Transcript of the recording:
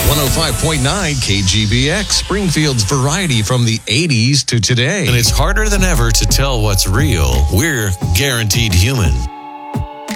105.9 KGBX, Springfield's variety from the 80s to today. And it's harder than ever to tell what's real. We're Guaranteed Human.